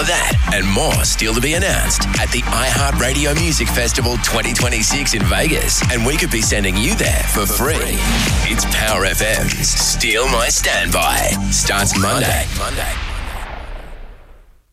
that and more still to be announced at the iHeartRadio Music Festival 2026 in Vegas, and we could be sending you there for free. It's Power FM's Steal My Standby. Starts Monday.